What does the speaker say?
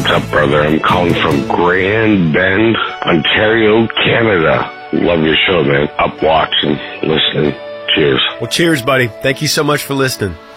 What's up, brother? I'm calling from Grand Bend, Ontario, Canada. Love your show, man. Up watching, listening. Cheers. Well, cheers, buddy. Thank you so much for listening.